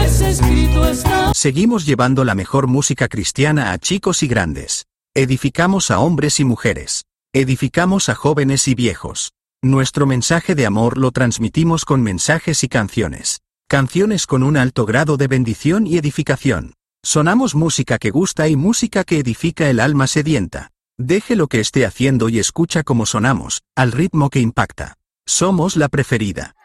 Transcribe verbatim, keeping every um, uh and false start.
pues escrito está. Seguimos llevando la mejor música cristiana a chicos y grandes. Edificamos a hombres y mujeres. Edificamos a jóvenes y viejos. Nuestro mensaje de amor lo transmitimos con mensajes y canciones. Canciones con un alto grado de bendición y edificación. Sonamos música que gusta y música que edifica el alma sedienta. Deje lo que esté haciendo y escucha cómo sonamos, al ritmo que impacta. Somos la preferida.